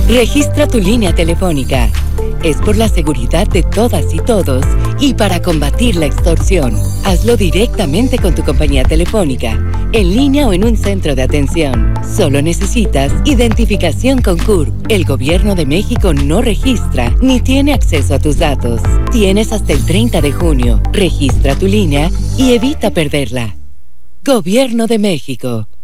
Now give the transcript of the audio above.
Registra tu línea telefónica. Es por la seguridad de todas y todos y para combatir la extorsión. Hazlo directamente con tu compañía telefónica, en línea o en un centro de atención. Solo necesitas identificación con CURP. El Gobierno de México no registra ni tiene acceso a tus datos. Tienes hasta el 30 de junio. Registra tu línea y evita perderla. Gobierno de México.